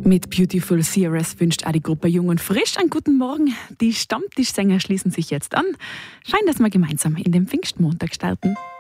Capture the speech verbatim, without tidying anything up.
Mit Beautiful C R S wünscht auch die Gruppe Jung und Frisch einen guten Morgen. Die Stammtischsänger schließen sich jetzt an. Scheint, dass wir gemeinsam in den Pfingstmontag starten.